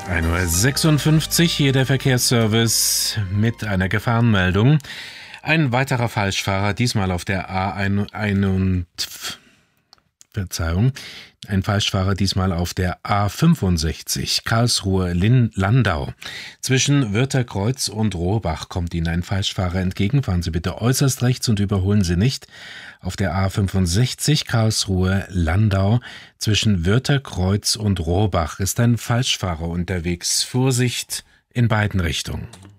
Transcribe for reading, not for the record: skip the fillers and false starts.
1:56 Uhr, hier der Verkehrsservice mit einer Gefahrenmeldung. Ein weiterer Falschfahrer, diesmal auf der ein Falschfahrer diesmal auf der A65 Karlsruhe-Landau. Zwischen Wörtherkreuz und Rohrbach kommt Ihnen ein Falschfahrer entgegen. Fahren Sie bitte äußerst rechts und überholen Sie nicht. Auf der A65 Karlsruhe-Landau zwischen Wörtherkreuz und Rohrbach ist ein Falschfahrer unterwegs. Vorsicht in beiden Richtungen.